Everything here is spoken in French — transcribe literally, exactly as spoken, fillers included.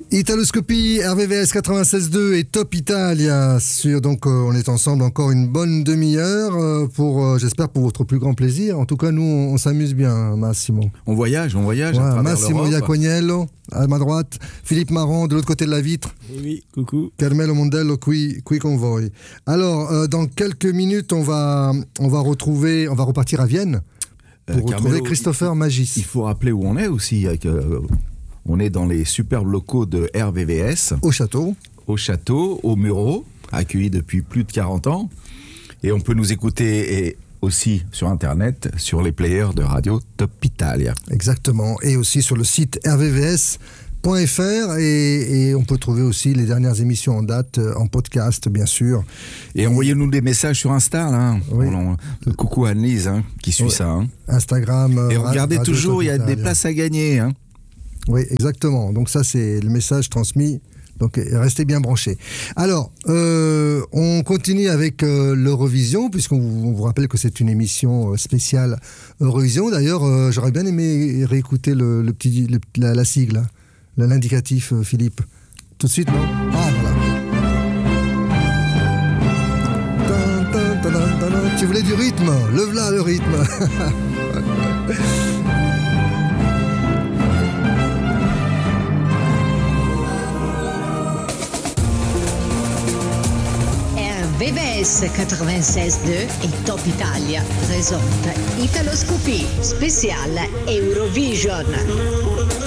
Italoscopie, R V V S quatre-vingt-seize deux et Top Italia. Sur, donc, euh, on est ensemble encore une bonne demi-heure euh, pour, euh, j'espère, pour votre plus grand plaisir. En tout cas, nous, on, on s'amuse bien, Massimo. On voyage, on voyage. Ouais, à travers Massimo l'Europe. Iacognello, à ma droite. Philippe Marron, de l'autre côté de la vitre. Oui, coucou. Carmelo Mondello, qui, qui convoy. Alors, euh, dans quelques minutes, on va, on va retrouver, on va repartir à Vienne pour Euh, retrouver Carmelo, Christopher Magis. Il faut rappeler où on est aussi. Avec, euh, on est dans les superbes locaux de R V V S, Au château. au château, au Muro, accueilli depuis plus de quarante ans. Et on peut nous écouter et aussi sur Internet, sur les players de radio Top Italia. Exactement. Et aussi sur le site r v v s point f r et, et on peut trouver aussi les dernières émissions en date euh, en podcast, bien sûr. Et envoyez-nous des messages sur Insta, là. Oui. On- on- coucou Anne-Lise, hein, qui suit Oui. ça. Hein. Instagram. euh, Et Ra- regardez Radio toujours, il y a Top des Italia. places à gagner. Hein. Oui, exactement. Donc ça, c'est le message transmis. Donc restez bien branchés. Alors, euh, on continue avec euh, l'Eurovision, puisqu'on vous, on vous rappelle que c'est une émission euh, spéciale Eurovision. D'ailleurs, euh, j'aurais bien aimé réécouter le, le petit, le- la, la sigle, hein, l'indicatif, euh, Philippe. Tout de suite, non? Ah, voilà. Tan, tan, tan, tan, tan, tan. Tu voulais du rythme? Le voilà, le rythme. R V V S quatre-vingt-seize deux et Top Italia présente Italoscopie spéciale Eurovision.